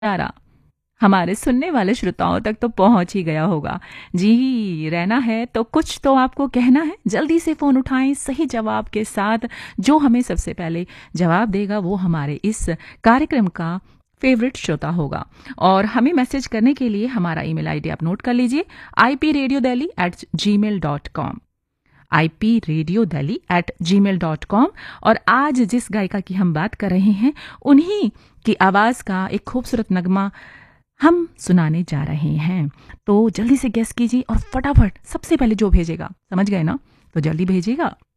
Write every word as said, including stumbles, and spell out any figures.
प्यारा हमारे सुनने वाले श्रोताओं तक तो पहुंच ही गया होगा। जी, रहना है तो कुछ तो आपको कहना है। जल्दी से फ़ोन उठाएं सही जवाब के साथ। जो हमें सबसे पहले जवाब देगा वो हमारे इस कार्यक्रम का फेवरेट श्रोता होगा। और हमें मैसेज करने के लिए हमारा ईमेल आईडी आप नोट कर लीजिए, I P radio Delhi eight ji mail dot com. I P radio Delhi eight ji mail dot com. और आज जिस गायिका की हम बात कर रहे हैं उन्हीं की आवाज़ का एक खूबसूरत नगमा हम सुनाने जा रहे हैं। तो जल्दी से गेस कीजिए और फटाफट सबसे पहले जो भेजेगा, समझ गए ना, तो जल्दी भेजिएगा।